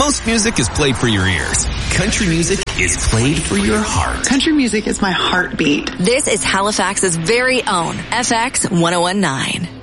Most music is played for your ears. Country music is played for your heart. Country music is my heartbeat. This is Halifax's very own FX 1019.